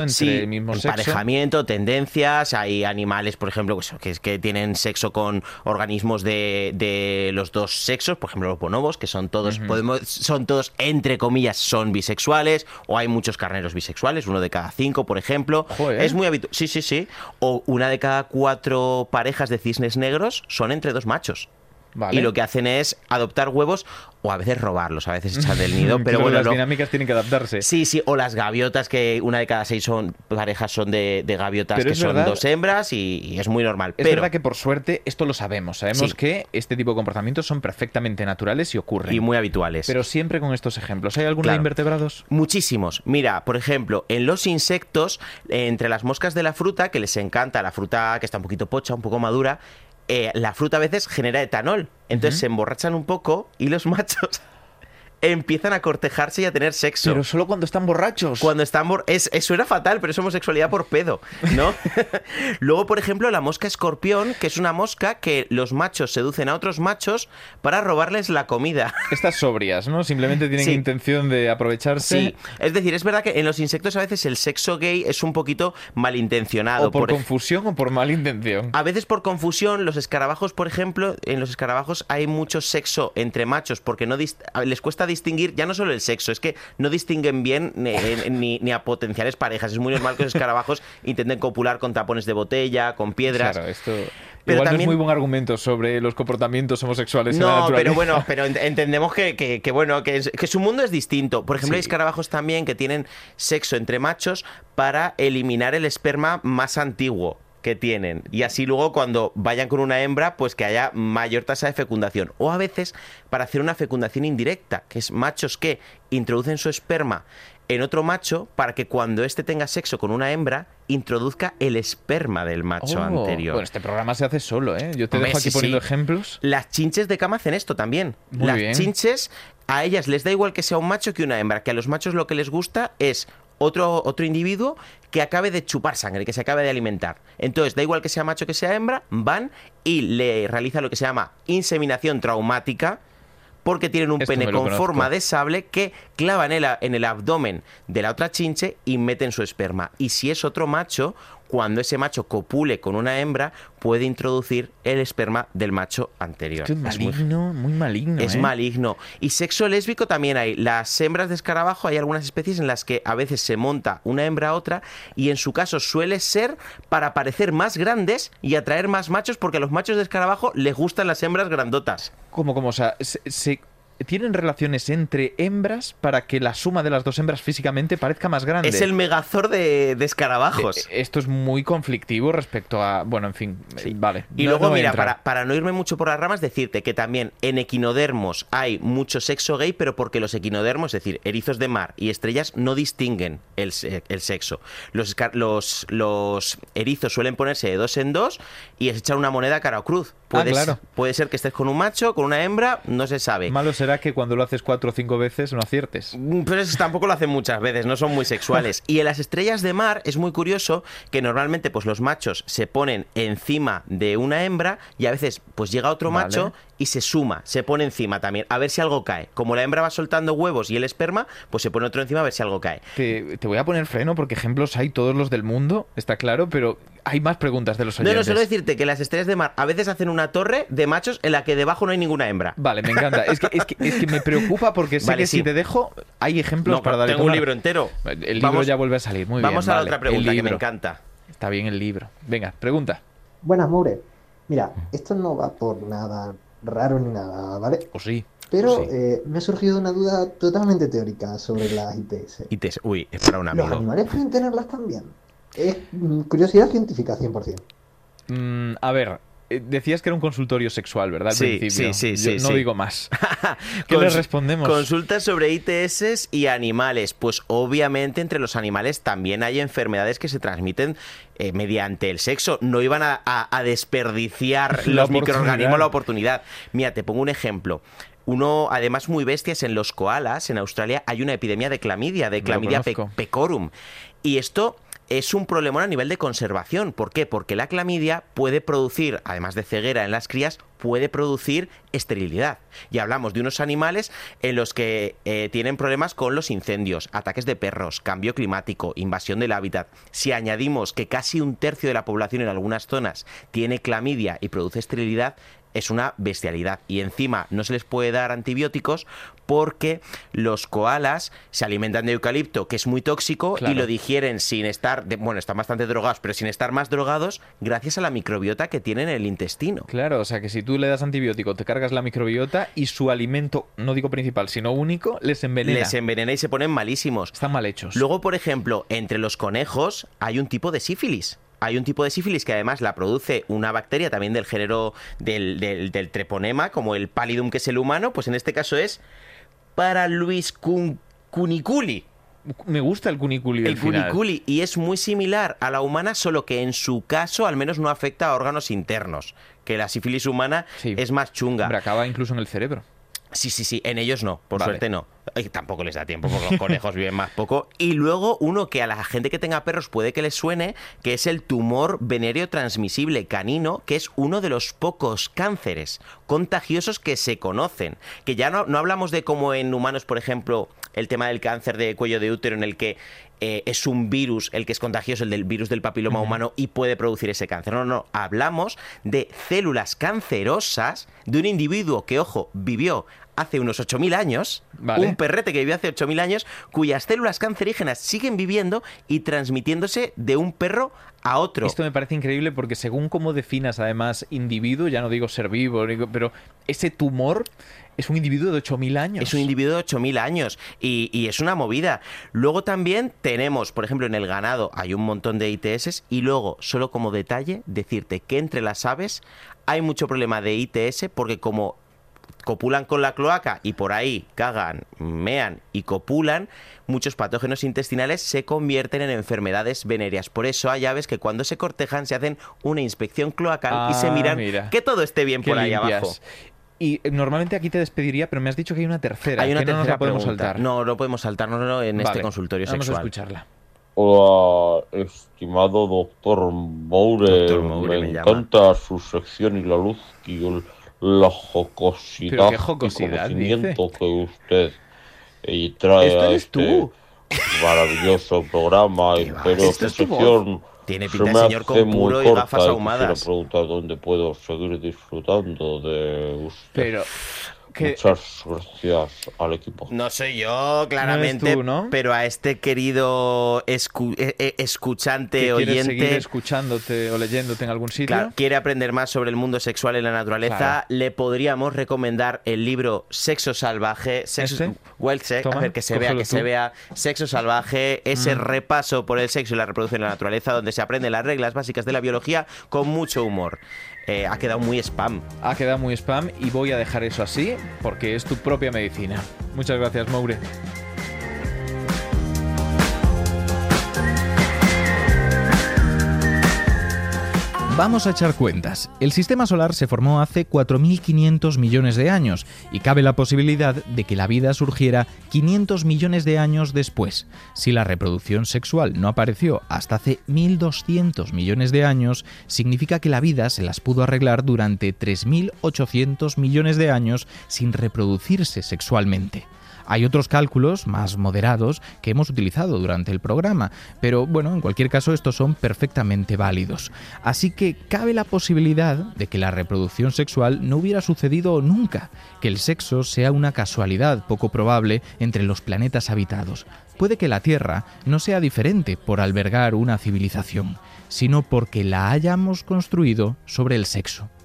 entre el Sí, mismo sexo. emparejamiento, tendencias. Hay animales, por ejemplo, que tienen sexo con organismos de los dos sexos, por ejemplo, los bonobos, que son todos, son todos, entre comillas, son bisexuales, o hay muchos carneros bisexuales, 1 de cada 5, por ejemplo. Joder. Es muy habitual. Sí, sí, sí. O 1 de cada 4 parejas de cisnes negros son entre dos machos. Vale. Y lo que hacen es adoptar huevos o a veces robarlos, a veces echar del nido. Pero Claro, bueno, las dinámicas tienen que adaptarse. Sí, sí, o las gaviotas, que 1 de cada 6 parejas son de gaviotas, Pero que es son verdad, 2 hembras y es muy normal. Es pero verdad que por suerte esto lo sabemos. Sabemos Sí. que este tipo de comportamientos son perfectamente naturales y ocurren. y muy habituales. Pero siempre con estos ejemplos. ¿Hay alguna de Claro. invertebrados? Muchísimos. Mira, por ejemplo, en los insectos, entre las moscas de la fruta, que les encanta la fruta que está un poquito pocha, un poco madura, la fruta a veces genera etanol. Entonces se emborrachan un poco y los machos empiezan a cortejarse y a tener sexo. Pero solo cuando están borrachos. Cuando están suena fatal, pero es homosexualidad por pedo, ¿no? Luego, por ejemplo, la mosca escorpión, que es una mosca que los machos seducen a otros machos para robarles la comida. Estas sobrias, ¿no? Simplemente tienen Sí. intención de aprovecharse. Sí, es decir, es verdad que en los insectos a veces el sexo gay es un poquito malintencionado. O por confusión o por mala intención. A veces por confusión, los escarabajos, por ejemplo, en los escarabajos hay mucho sexo entre machos porque les cuesta distinguir ya no solo el sexo, es que no distinguen bien ni a potenciales parejas. Es muy normal que los escarabajos intenten copular con tapones de botella, con piedras. Claro, esto... Pero Igual también- no es muy buen argumento sobre los comportamientos homosexuales en la No, naturaleza. pero bueno, pero entendemos que su mundo es distinto. Por ejemplo, Sí. hay escarabajos también que tienen sexo entre machos para eliminar el esperma más antiguo que tienen. Y así luego cuando vayan con una hembra, pues que haya mayor tasa de fecundación. O a veces para hacer una fecundación indirecta, que es machos que introducen su esperma en otro macho para que cuando éste tenga sexo con una hembra, introduzca el esperma del macho Oh, anterior. Bueno, este programa se hace solo, ¿eh? Yo te Hombre, dejo aquí sí, poniendo sí. ejemplos. Las chinches de cama hacen esto también. Muy Las bien. chinches, a ellas les da igual que sea un macho que una hembra, que a los machos lo que les gusta es otro individuo que acabe de chupar sangre, que se acabe de alimentar. Entonces, da igual que sea macho que sea hembra, van y le realizan lo que se llama inseminación traumática, porque tienen un Esto pene me lo con conozco. forma de sable que clavan en el abdomen de la otra chinche y meten su esperma. Y si es otro macho, cuando ese macho copule con una hembra, puede introducir el esperma del macho anterior. Esto es Es muy- maligno, muy maligno, es ¿eh? maligno. Y sexo lésbico también hay. Las hembras de escarabajo, hay algunas especies en las que a veces se monta una hembra a otra y en su caso suele ser para parecer más grandes y atraer más machos porque a los machos de escarabajo les gustan las hembras grandotas. ¿Cómo? O sea, se tienen relaciones entre hembras para que la suma de las dos hembras físicamente parezca más grande. Es el megazord de escarabajos. Esto es muy conflictivo respecto a... Bueno, en fin, vale. Y No- luego, no voy a mira, entrar. para no irme mucho por las ramas, decirte que también en equinodermos hay mucho sexo gay, pero porque los equinodermos, es decir, erizos de mar y estrellas, no distinguen el sexo. Los erizos suelen ponerse de dos en dos y es echar una moneda cara o cruz. Claro. Puede ser que estés con un macho, con una hembra, no se sabe. Malo será que cuando lo haces 4 o 5 veces no aciertes. Pero eso tampoco lo hacen muchas veces, no son muy sexuales. Y en las estrellas de mar es muy curioso que normalmente pues los machos se ponen encima de una hembra y a veces pues llega otro Vale. macho y se suma, se pone encima también, a ver si algo cae. Como la hembra va soltando huevos y el esperma, pues se pone otro encima a ver si algo cae. Te voy a poner freno porque ejemplos hay todos los del mundo, está claro, pero hay más preguntas de los No, oyentes. no, solo decirte que las estrellas de mar a veces hacen una torre de machos en la que debajo no hay ninguna hembra. Vale, me encanta. Es que me preocupa porque sé Vale, que sí. si te dejo, hay ejemplos No, para dar y tengo un tomar. libro entero. El libro Vamos- ya vuelve a salir. Muy Vamos bien, a la vale. otra pregunta El que me libro. encanta. Está bien el libro. Venga, pregunta. Buenas, Moure. Mira, esto no va por nada raro ni nada, ¿vale? O sí. Pero Sí. me ha surgido una duda totalmente teórica sobre las ITS. Uy, es para un ¿Los amigo. animales pueden tenerlas también? Es curiosidad científica 100%. A ver, decías que era un consultorio sexual, ¿verdad? Al Sí, principio. sí, Yo no sí. digo más. ¿Qué le respondemos? Consultas sobre ITS y animales. Pues obviamente entre los animales también hay enfermedades que se transmiten mediante el sexo. No iban a desperdiciar La los microorganismos oportunidad. la oportunidad. Mira, te pongo un ejemplo. Uno, además muy bestias, en los koalas, en Australia, hay una epidemia de clamidia lo clamidia conozco. pecorum. Y esto es un problemón a nivel de conservación. ¿Por qué? Porque la clamidia puede producir, además de ceguera en las crías, puede producir esterilidad. Y hablamos de unos animales en los que tienen problemas con los incendios, ataques de perros, cambio climático, invasión del hábitat. Si añadimos que casi un tercio de la población en algunas zonas tiene clamidia y produce esterilidad, es una bestialidad. Y encima no se les puede dar antibióticos porque los koalas se alimentan de eucalipto, que es muy tóxico, claro, y lo digieren sin estar, bueno, están bastante drogados, pero sin estar más drogados gracias a la microbiota que tienen en el intestino. Claro, o sea que si tú le das antibiótico, te cargas la microbiota y su alimento, no digo principal, sino único, les envenena. Les envenena y se ponen malísimos. Están mal hechos. Luego, por ejemplo, entre los conejos hay un tipo de sífilis. Hay un tipo de sífilis que además la produce una bacteria también del género del treponema, como el pallidum, que es el humano, pues en este caso es Paraluis cuniculi. Me gusta el cuniculi del El final. cuniculi, y es muy similar a la humana, solo que en su caso al menos no afecta a órganos internos, que la sífilis humana Sí. es más chunga. Hombre, acaba incluso en el cerebro. Sí, en ellos no, por Vale. suerte no. Y tampoco les da tiempo porque los conejos viven más poco. Y luego uno que a la gente que tenga perros puede que les suene, que es el tumor venéreo transmisible canino, que es uno de los pocos cánceres contagiosos que se conocen. Que ya no hablamos de como en humanos, por ejemplo, el tema del cáncer de cuello de útero, en el que es un virus el que es contagioso, el del virus del papiloma humano, y puede producir ese cáncer. No, hablamos de células cancerosas de un individuo que, ojo, vivió hace unos 8.000 años, Vale. un perrete que vivió hace 8.000 años, cuyas células cancerígenas siguen viviendo y transmitiéndose de un perro a otro. Esto me parece increíble porque según cómo definas además individuo, ya no digo ser vivo, pero ese tumor es un individuo de 8.000 años. Es un individuo de 8.000 años y es una movida. Luego también tenemos, por ejemplo, en el ganado hay un montón de ITS, y luego, solo como detalle, decirte que entre las aves hay mucho problema de ITS porque como copulan con la cloaca y por ahí cagan, mean y copulan, muchos patógenos intestinales se convierten en enfermedades venéreas. Por eso hay aves que cuando se cortejan se hacen una inspección cloacal y se miran mira. que todo esté bien Qué por ahí limpias. abajo. Y normalmente aquí te despediría, pero me has dicho que hay una tercera. Hay una que no nos tercera la podemos pregunta. saltar. No podemos saltarnos en este Vale, consultorio vamos sexual. a escucharla. Hola, estimado doctor Moure. Doctor Moure me me llama. encanta su sección y la luz y la jocosidad, Pero qué jocosidad, y conocimiento que usted trae Esto a eres este tú. maravilloso programa. ¿Qué va? Pero Esto esta es tu voz. sección Tiene se pinta me de señor hace con muy puro y corta gafas y ahumadas. quisiera preguntar dónde puedo seguir disfrutando de usted. Pero que Muchas gracias al equipo. No soy yo, claramente, No eres tú, ¿no? pero a este querido escuchante, ¿que quieres oyente, seguir escuchándote o leyéndote en algún sitio. claro, quiere aprender más sobre el mundo sexual en la naturaleza, Claro. le podríamos recomendar el libro Sexo Salvaje, ¿Este? Wild Sex, Toma, a ver, que se vea, cógelo que tú. se vea, Sexo Salvaje, ese repaso por el sexo y la reproducción en la naturaleza, donde se aprenden las reglas básicas de la biología con mucho humor. Ha quedado muy spam. Ha quedado muy spam y voy a dejar eso así porque es tu propia medicina. Muchas gracias, Moure. Vamos a echar cuentas. El sistema solar se formó hace 4.500 millones de años y cabe la posibilidad de que la vida surgiera 500 millones de años después. Si la reproducción sexual no apareció hasta hace 1.200 millones de años, significa que la vida se las pudo arreglar durante 3.800 millones de años sin reproducirse sexualmente. Hay otros cálculos más moderados que hemos utilizado durante el programa, pero bueno, en cualquier caso estos son perfectamente válidos. Así que cabe la posibilidad de que la reproducción sexual no hubiera sucedido nunca, que el sexo sea una casualidad poco probable entre los planetas habitados. Puede que la Tierra no sea diferente por albergar una civilización, sino porque la hayamos construido sobre el sexo.